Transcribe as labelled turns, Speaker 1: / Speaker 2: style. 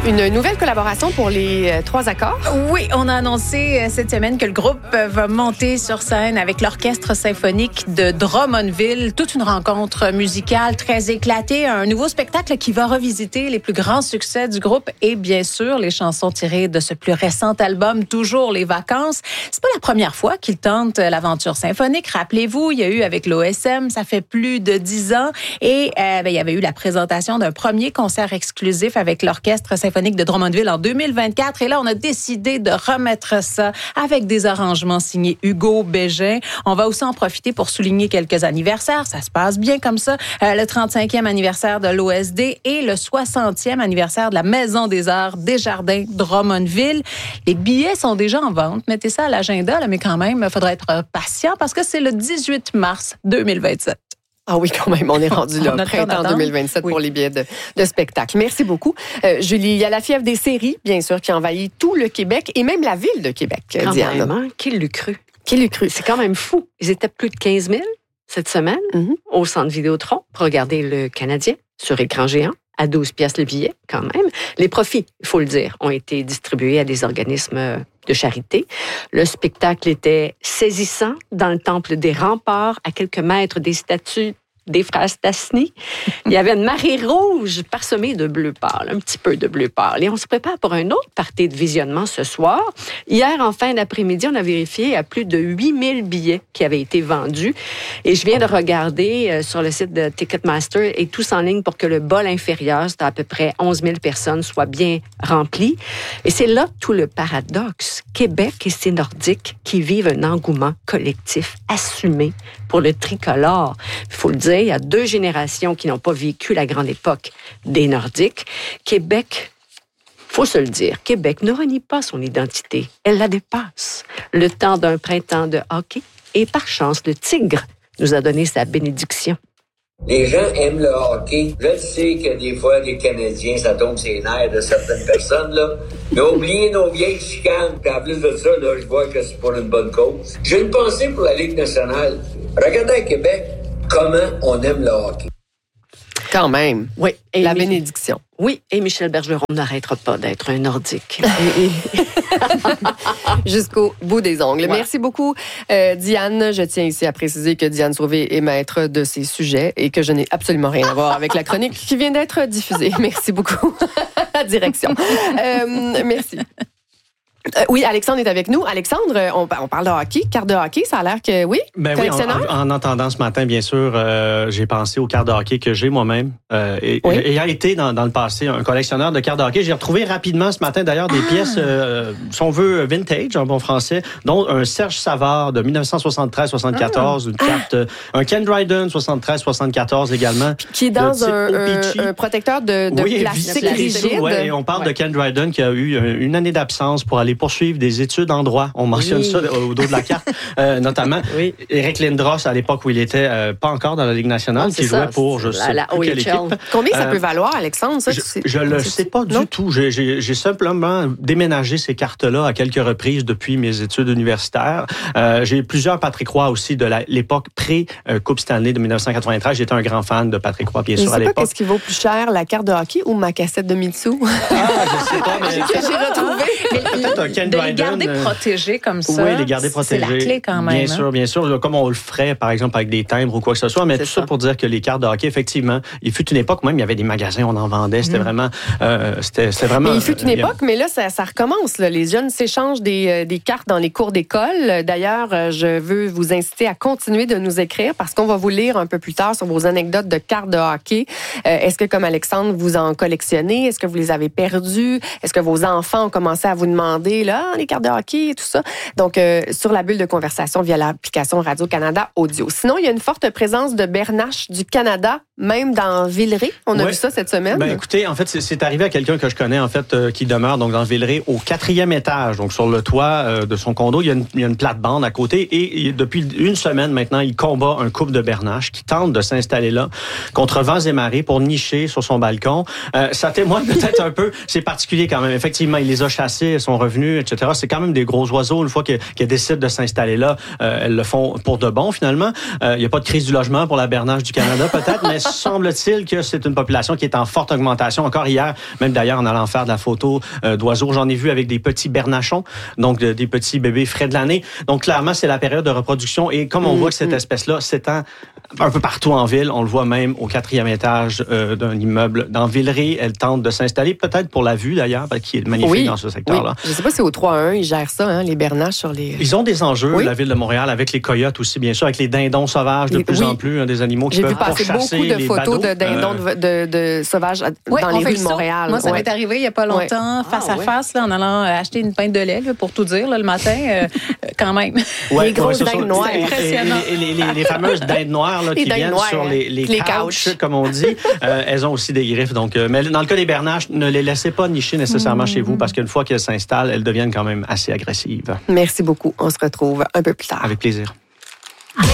Speaker 1: Une nouvelle collaboration pour les 3 accords?
Speaker 2: Oui, on a annoncé cette semaine que le groupe va monter sur scène avec l'Orchestre symphonique de Drummondville. Toute une rencontre musicale très éclatée. Un nouveau spectacle qui va revisiter les plus grands succès du groupe et bien sûr les chansons tirées de ce plus récent album, Toujours les vacances. C'est pas la première fois qu'ils tentent l'aventure symphonique. Rappelez-vous, il y a eu avec l'OSM, ça fait plus de 10 ans. Et il y avait eu la présentation d'un premier concert exclusif avec l'Orchestre symphonique de Drummondville en 2024. Et là, on a décidé de remettre ça avec des arrangements signés Hugo Bégin. On va aussi en profiter pour souligner quelques anniversaires. Ça se passe bien comme ça. Le 35e anniversaire de l'OSD et le 60e anniversaire de la Maison des Arts Desjardins Drummondville. Les billets sont déjà en vente. Mettez ça à l'agenda, là, mais quand même, il faudra être patient parce que c'est le 18 mars 2027.
Speaker 1: Ah oui, quand même, on est rendu là, printemps 2027 pour les billets de spectacle. Merci beaucoup. Julie, il y a la fièvre des séries, bien sûr, qui envahit tout le Québec et même la ville de Québec, Diane.
Speaker 3: Vraiment, qui l'eût cru?
Speaker 1: Qui l'eût cru?
Speaker 3: C'est quand même fou. Ils étaient plus de 15 000 cette semaine au Centre Vidéotron pour regarder le Canadien sur écran géant. À 12 piastres le billet, quand même. Les profits, il faut le dire, ont été distribués à des organismes de charité. Le spectacle était saisissant dans le temple des remparts, à quelques mètres des statues des frères Stassny. Il y avait une marée rouge parsemée de bleu pâle, un petit peu de bleu pâle. Et on se prépare pour un autre party de visionnement ce soir. Hier, en fin d'après-midi, on a vérifié à plus de 8000 billets qui avaient été vendus. Et je viens de regarder sur le site de Ticketmaster et tous en ligne pour que le bol inférieur, c'est à peu près 11 000 personnes, soit bien rempli. Et c'est là tout le paradoxe. Québec et ses Nordiques qui vivent un engouement collectif assumé pour le tricolore. Il faut le dire, il y a 2 générations qui n'ont pas vécu la grande époque des Nordiques. Québec, faut se le dire, Québec ne renie pas son identité. Elle la dépasse. Le temps d'un printemps de hockey et par chance, le Tigre nous a donné sa bénédiction.
Speaker 4: Les gens aiment le hockey. Je sais que des fois, les Canadiens, ça tombe sur les nerfs de certaines personnes, là. Mais oubliez nos vieilles chicanes. Puis en plus de ça, là, je vois que c'est pour une bonne cause. J'ai une pensée pour la Ligue nationale. Regardez à Québec comment on aime le hockey.
Speaker 1: Quand même.
Speaker 3: Oui.
Speaker 1: Et la bénédiction.
Speaker 3: Oui, et Michel Bergeron n'arrêtera pas d'être un Nordique.
Speaker 1: Jusqu'au bout des ongles. Ouais. Merci beaucoup, Diane. Je tiens ici à préciser que Diane Sauvé est maître de ces sujets et que je n'ai absolument rien à voir avec la chronique qui vient d'être diffusée. Merci beaucoup. Direction. Merci. Oui, Alexandre est avec nous. Alexandre, on parle de hockey, carte de hockey, ça a l'air que oui.
Speaker 5: Ben oui, en entendant ce matin, bien sûr, j'ai pensé aux cartes de hockey que j'ai moi-même. Ayant été dans le passé un collectionneur de cartes de hockey, j'ai retrouvé rapidement ce matin d'ailleurs des pièces, si on veut, vintage en bon français, dont un Serge Savard de 1973-74, une carte, un Ken Dryden 73-74 également.
Speaker 1: Qui est dans un protecteur de plastique rigide.
Speaker 5: Oui, et on parle de Ken Dryden qui a eu une année d'absence pour aller poursuivre des études en droit. On mentionne ça au dos de la carte, notamment. Oui. Éric Lindros, à l'époque où il était pas encore dans la Ligue nationale, qui jouait pour, je sais plus quelle équipe.
Speaker 1: Combien ça peut valoir, Alexandre? Ça,
Speaker 5: je le sais pas du tout. J'ai simplement déménagé ces cartes-là à quelques reprises depuis mes études universitaires. J'ai plusieurs Patrick Roy aussi de l'époque pré-Coupe Stanley de 1993. J'étais un grand fan de Patrick Roy, bien sûr, à l'époque. Je sais pas
Speaker 1: qu'est-ce qui vaut plus cher, la carte de hockey ou ma cassette de Mitsu?
Speaker 5: Je sais pas, mais...
Speaker 1: que j'ai retrouvé.
Speaker 2: De les garder protégés comme ça,
Speaker 5: oui, les garder protégés.
Speaker 2: C'est la clé quand même.
Speaker 5: Bien sûr, comme on le ferait, par exemple, avec des timbres ou quoi que ce soit, mais tout ça pour dire que les cartes de hockey, effectivement, il fut une époque, même, il y avait des magasins, on en vendait, c'était vraiment... c'était vraiment...
Speaker 1: Mais il fut une époque, mais là, ça recommence. Là. Les jeunes s'échangent des cartes dans les cours d'école. D'ailleurs, je veux vous inciter à continuer de nous écrire parce qu'on va vous lire un peu plus tard sur vos anecdotes de cartes de hockey. Est-ce que, comme Alexandre, vous en collectionnez? Est-ce que vous les avez perdues? Est-ce que vos enfants ont commencé à vous demander, là, les cartes de hockey et tout ça? Donc, sur la bulle de conversation via l'application Radio-Canada Audio. Sinon, il y a une forte présence de bernaches du Canada, même dans Villeray. On a vu ça cette semaine.
Speaker 5: Ben, écoutez, en fait, c'est arrivé à quelqu'un que je connais, en fait, qui demeure donc dans Villeray au 4e étage. Donc, sur le toit de son condo, il y a une plate-bande à côté. Et depuis une semaine maintenant, il combat un couple de bernaches qui tentent de s'installer là contre vents et marées pour nicher sur son balcon. Ça témoigne peut-être un peu, c'est particulier quand même. Effectivement, il les a chassés, ils sont revenus revenus, etc. C'est quand même des gros oiseaux. Une fois qu'ils décident de s'installer là, elles le font pour de bon, finalement. Il n'y a pas de crise du logement pour la bernache du Canada, peut-être, mais semble-t-il que c'est une population qui est en forte augmentation. Encore hier, même d'ailleurs, en allant faire de la photo d'oiseaux, j'en ai vu avec des petits bernachons, donc des petits bébés frais de l'année. Donc, clairement, c'est la période de reproduction. Et comme on voit que cette espèce-là s'étend un peu partout en ville, on le voit même au 4e étage d'un immeuble dans Villeray. Elle tente de s'installer, peut-être pour la vue d'ailleurs, qui est magnifique dans ce secteur-là.
Speaker 1: Je ne sais pas si au 3-1, ils gèrent ça, les bernaches sur les...
Speaker 5: Ils ont des enjeux, la ville de Montréal, avec les coyotes aussi, bien sûr, avec les dindons sauvages de plus en plus, des animaux qui peuvent pourchasser les badauds. J'ai vu passer beaucoup de photos de dindons de sauvages dans les rues de Montréal.
Speaker 2: Moi, ça m'est arrivé il n'y a pas longtemps, face à face, là, en allant acheter une pinte de lait, là, pour tout dire, là, le matin, quand même.
Speaker 1: Les grosses dindes noires.
Speaker 2: C'est impressionnant.
Speaker 5: Les fameuses dindes noires là, qui viennent sur les couches, comme on dit, elles ont aussi des griffes. Donc, mais dans le cas des bernaches, ne les laissez pas nicher nécessairement chez vous, parce qu'une fois qu'elles s'installent, elles deviennent quand même assez agressives.
Speaker 1: Merci beaucoup. On se retrouve un peu plus tard.
Speaker 5: Avec plaisir.